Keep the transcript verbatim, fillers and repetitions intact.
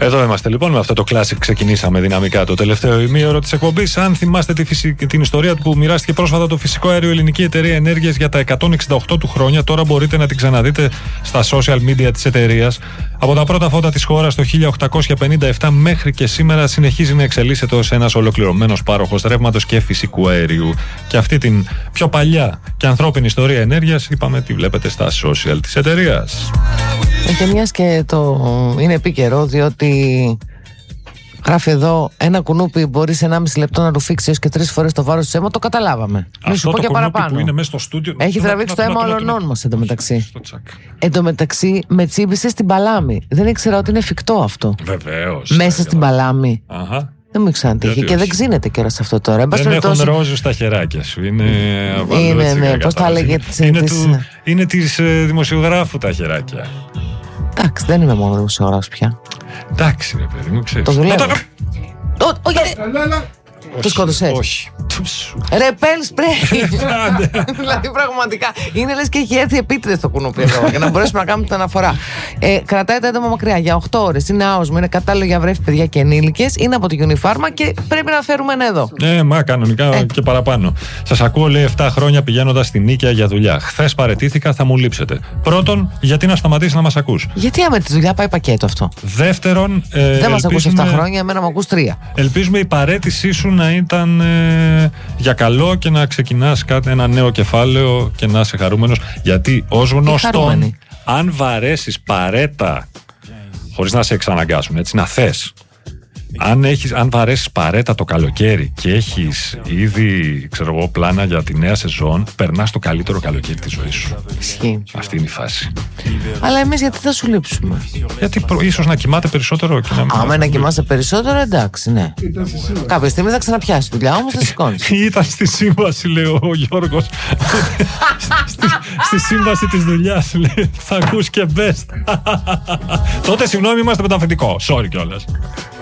Εδώ είμαστε λοιπόν, με αυτό το classic ξεκινήσαμε δυναμικά το τελευταίο ημίωρο της εκπομπής. Αν θυμάστε τη φυσική, την ιστορία που μοιράστηκε πρόσφατα το φυσικό αέριο Ελληνική Εταιρεία Ενέργειας για τα εκατόν εξήντα οκτώ του χρόνια, τώρα μπορείτε να την ξαναδείτε στα social media της εταιρείας. Από τα πρώτα φώτα της χώρας το χίλια οκτακόσια πενήντα επτά μέχρι και σήμερα συνεχίζει να εξελίσσεται ως ένας ολοκληρωμένος πάροχος ρεύματος και φυσικού αερίου. Και αυτή την πιο παλιά και ανθρώπινη ιστορία ενέργειας είπαμε τη βλέπετε στα social της εταιρείας. Και μιας και το είναι επίκαιρο, διότι γράφει εδώ ένα κουνούπι μπορεί σε ενάμιση λεπτό να ρουφήξει έως και τρεις φορές το βάρος του αίμα, το καταλάβαμε. Μην σου πω και παραπάνω. Που είναι μέσα στο στούντιο, έχει τραβήξει το αίμα όλων μας εντωμεταξύ. Εντωμεταξύ με τσίμπησε στην παλάμη. Δεν ήξερα ότι είναι εφικτό αυτό. Βεβαίως. Μέσα στην παλάμη. Αχα. Δεν μου ήξερα τύχει και δεν ξύνεται κιόλας σε αυτό τώρα. Δεν έχουν ρόζους στα χεράκια σου. Είναι. Είναι, ναι, πώς τα λέγε. Είναι της δημοσιογράφου τα χεράκια. Εντάξει, δεν είμαι μόνο δημοσιογράφος πια. Εντάξει, ρε παιδί μου, ξέρεις. Το δουλεύω. Όχι, το σκότωσες. Όχι. Ρεπέλ σπρέι. Δηλαδή πραγματικά είναι λες και έχει έρθει επίτηδες το κουνούπι εδώ για να μπορέσουμε να κάνουμε την αναφορά. Ε, κρατάει τα έντομα μακριά για οκτώ ώρες. Είναι άοσμο, είναι κατάλληλο για βρέφη παιδιά και ενήλικες. Είναι από τη Unifarma και πρέπει να φέρουμε ένα εδώ. Ναι, μα κανονικά ε. και παραπάνω. Σας ακούω, λέει, επτά χρόνια πηγαίνοντας στην Νίκαια για δουλειά. Χθες παραιτήθηκα, θα μου λείψετε. Πρώτον, γιατί να σταματήσει να μας ακούς. Γιατί άμα τη δουλειά πάει πακέτο αυτό. Δεύτερον, ε, δεν μας ακούς επτά χρόνια, εμένα μου ακούς τρία. Ελπίζουμε η παρέτησή σου να ήταν ε, για καλό και να ξεκινάς κάτι, ένα νέο κεφάλαιο και να είσαι χαρούμενος. Γιατί ως γνωστόν, αν βαρέσεις παρέτα χωρίς να σε εξαναγκάσουν, έτσι, να θες, αν, έχεις, αν βαρέσεις παρέτα το καλοκαίρι και έχεις ήδη, ξέρω εγώ, πλάνα για τη νέα σεζόν, περνάς το καλύτερο καλοκαίρι της ζωής σου. Ισχύει. Αυτή είναι η φάση. Αλλά εμείς γιατί θα σου λείψουμε. Γιατί προ, ίσως να κοιμάται περισσότερο και να μην. Άμα να κοιμάσαι περισσότερο, εντάξει, ναι. Κάποια στιγμή θα ξαναπιάσει δουλειά, όμως θα σηκώνεις. Ήταν στη σύμβαση, λέει ο Γιώργος. στη, στη σύμβαση της δουλειάς, λέει. Θα ακούς και best. Τότε, συγγνώμη, είμαστε με το αφεντικό. Sorry κιόλας.